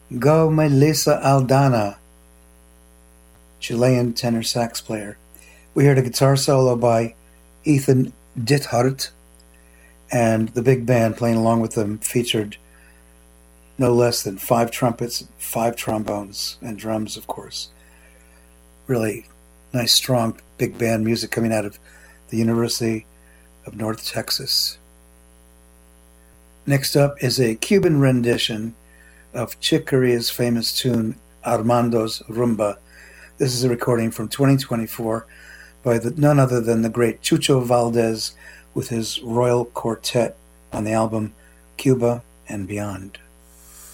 Go Melissa Aldana, Chilean tenor sax player. We heard a guitar solo by Ethan Dithart, and the big band playing along with them featured no less than five trumpets, five trombones, and drums, of course. Really nice, strong, big band music coming out of the University of North Texas. Next up is a Cuban rendition of Chick Corea's famous tune Armando's Rumba. This is a recording from 2024 by none other than the great Chucho Valdez with his Royal Quartet on the album Cuba and Beyond.